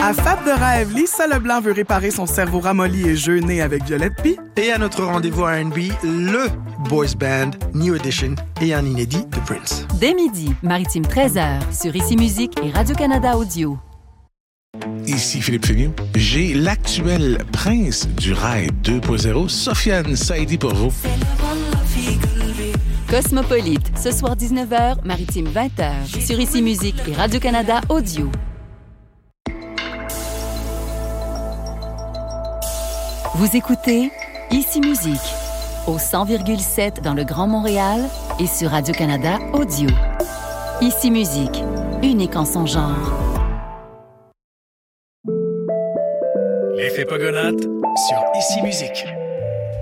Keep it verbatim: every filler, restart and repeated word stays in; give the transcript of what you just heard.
À Fab de rêve, Lisa Leblanc veut réparer son cerveau ramolli et jeûner avec Violette Pie. Et à notre rendez-vous R and B, le boys band New Edition et un inédit de Prince. Dès midi, Maritime treize heures, sur Ici Musique et Radio-Canada Audio. Ici Philippe Fénion. J'ai l'actuel prince du rail deux point zéro, Sofiane Saïdi pour vous. Cosmopolite, ce soir dix-neuf heures, Maritime vingt heures, sur Ici Musique et Radio-Canada Audio. Vous écoutez Ici Musique, au cent virgule sept dans le Grand Montréal et sur Radio-Canada Audio. Ici Musique, unique en son genre. L'effet Pogonate sur Ici Musique.